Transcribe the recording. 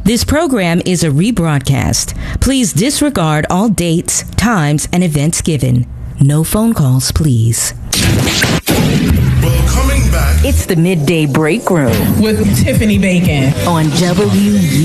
This program is a rebroadcast. Please disregard all dates, times, and events given. No phone calls, please. Well, coming back. It's the Midday Break Room with Tiffany Bacon on WU.